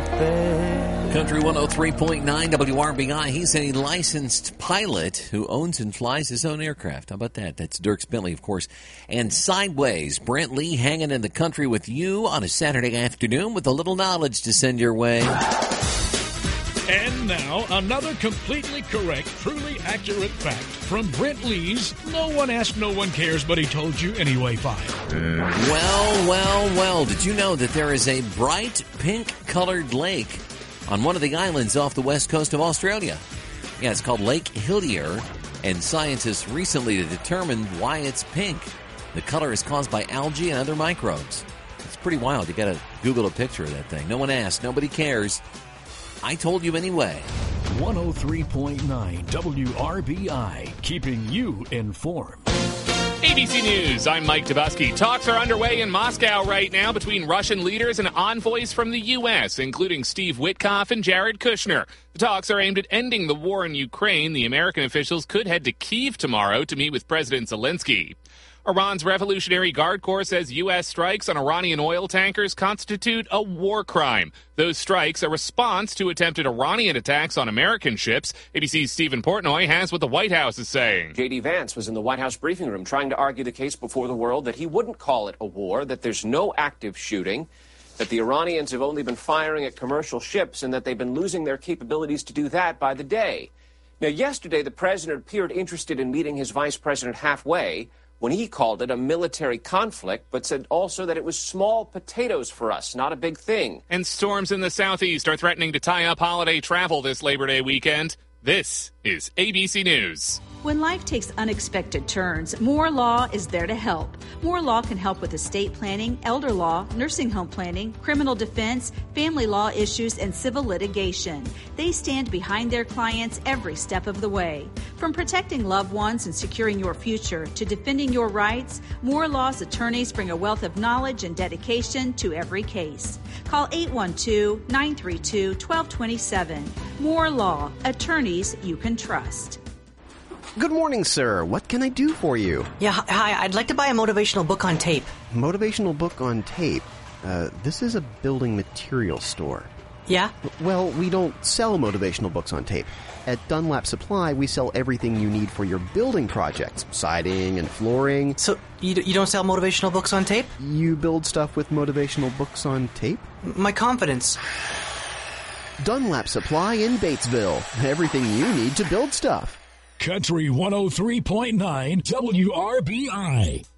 affair. Country 103.9 WRBI. He's a licensed pilot who owns and flies his own aircraft. How about that? That's Dierks Bentley, of course. And Sideways, Brent Lee hanging in the country with you on a Saturday afternoon with a little knowledge to send your way. And now, another completely correct, truly accurate fact from Brent Lee's No One Asked, No One Cares, But He Told You Anyway file. Well. Did you know that there is a bright pink-colored lake on one of the islands off the west coast of Australia? Yeah, it's called Lake Hillier, and scientists recently determined why it's pink. The color is caused by algae and other microbes. It's pretty wild. You got to Google a picture of that thing. No one asked. Nobody cares. I told you anyway. 103.9 WRBI, keeping you informed. ABC News, I'm Mike Dubusky. Talks are underway in Moscow right now between Russian leaders and envoys from the U.S., including Steve Witkoff and Jared Kushner. The talks are aimed at ending the war in Ukraine. The American officials could head to Kyiv tomorrow to meet with President Zelensky. Iran's Revolutionary Guard Corps says U.S. strikes on Iranian oil tankers constitute a war crime. Those strikes are a response to attempted Iranian attacks on American ships. ABC's Stephen Portnoy has what the White House is saying. J.D. Vance was in the White House briefing room trying to argue the case before the world that he wouldn't call it a war, that there's no active shooting, that the Iranians have only been firing at commercial ships, and that they've been losing their capabilities to do that by the day. Now, yesterday, the president appeared interested in meeting his vice president halfway, when he called it a military conflict, but said also that it was small potatoes for us, not a big thing. And storms in the southeast are threatening to tie up holiday travel this Labor Day weekend. This is ABC News. When life takes unexpected turns, Moore Law is there to help. Moore Law can help with estate planning, elder law, nursing home planning, criminal defense, family law issues, and civil litigation. They stand behind their clients every step of the way. From protecting loved ones and securing your future to defending your rights, Moore Law's attorneys bring a wealth of knowledge and dedication to every case. Call 812-932-1227. Moore Law, attorneys you can trust. Good morning, sir. What can I do for you? Yeah, hi. I'd like to buy a motivational book on tape. Motivational book on tape? This is a building material store. Yeah? Well, we don't sell motivational books on tape. At Dunlap Supply, we sell everything you need for your building projects. Siding and flooring. So, you don't sell motivational books on tape? You build stuff with motivational books on tape? My confidence. Dunlap Supply in Batesville. Everything you need to build stuff. Country 103.9 WRBI.